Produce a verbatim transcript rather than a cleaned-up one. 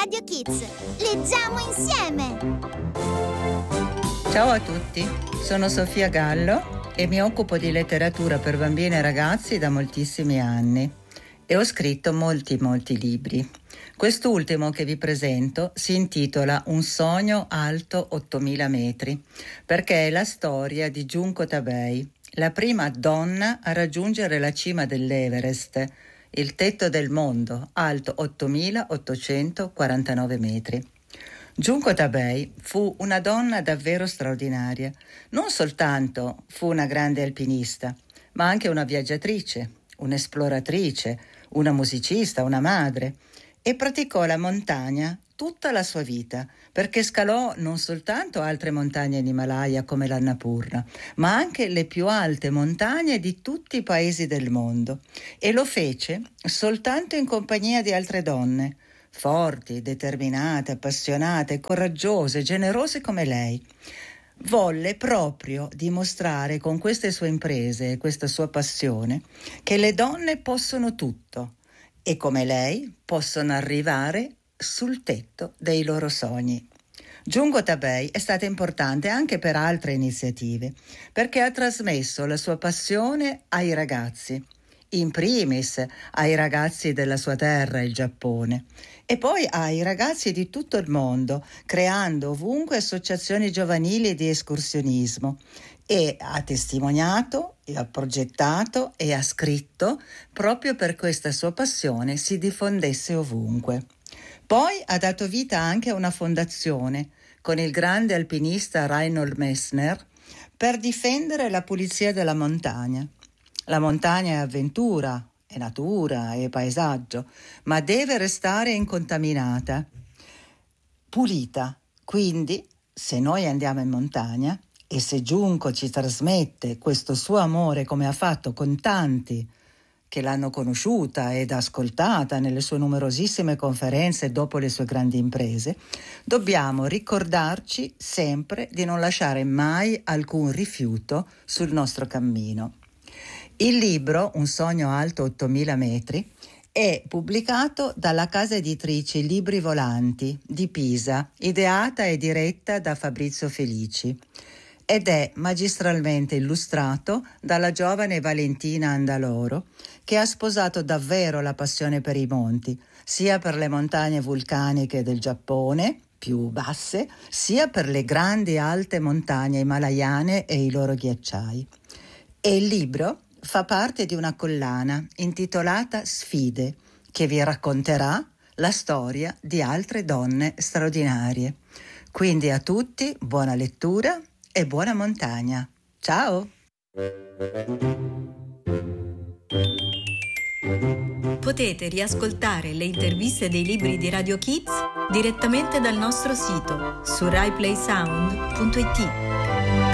Radio Kids. Leggiamo insieme! Ciao a tutti, sono Sofia Gallo e mi occupo di letteratura per bambini e ragazzi da moltissimi anni e ho scritto molti molti libri. Quest'ultimo che vi presento si intitola Un sogno alto ottomila metri, perché è la storia di Junko Tabei, la prima donna a raggiungere la cima dell'Everest, il tetto del mondo, alto ottomilaottocentoquarantanove metri. Junko Tabei fu una donna davvero straordinaria. Non soltanto fu una grande alpinista, ma anche una viaggiatrice, un'esploratrice, una musicista, una madre, e praticò la montagna tutta la sua vita, perché scalò non soltanto altre montagne in Himalaya come l'Annapurna, ma anche le più alte montagne di tutti i paesi del mondo, e lo fece soltanto in compagnia di altre donne, forti, determinate, appassionate, coraggiose, generose come lei. Volle proprio dimostrare con queste sue imprese e questa sua passione che le donne possono tutto e come lei possono arrivare sul tetto dei loro sogni. Junko Tabei è stata importante anche per altre iniziative, perché ha trasmesso la sua passione ai ragazzi, in primis ai ragazzi della sua terra, il Giappone, e poi ai ragazzi di tutto il mondo, creando ovunque associazioni giovanili di escursionismo, e ha testimoniato, e ha progettato e ha scritto proprio per questa sua passione si diffondesse ovunque. Poi ha dato vita anche a una fondazione con il grande alpinista Reinhold Messner per difendere la pulizia della montagna. La montagna è avventura, è natura, è paesaggio, ma deve restare incontaminata, pulita. Quindi, se noi andiamo in montagna e se Junko ci trasmette questo suo amore come ha fatto con tanti che l'hanno conosciuta ed ascoltata nelle sue numerosissime conferenze dopo le sue grandi imprese, dobbiamo ricordarci sempre di non lasciare mai alcun rifiuto sul nostro cammino. Il libro, Un sogno alto ottomila metri, è pubblicato dalla casa editrice Libri Volanti di Pisa, ideata e diretta da Fabrizio Felici, ed è magistralmente illustrato dalla giovane Valentina Andaloro, che ha sposato davvero la passione per i monti, sia per le montagne vulcaniche del Giappone, più basse, sia per le grandi alte montagne himalayane e i loro ghiacciai. E il libro fa parte di una collana intitolata Sfide, che vi racconterà la storia di altre donne straordinarie. Quindi a tutti buona lettura e buona montagna. Ciao! Potete riascoltare le interviste dei libri di Radio Kids direttamente dal nostro sito su rai play sound punto it.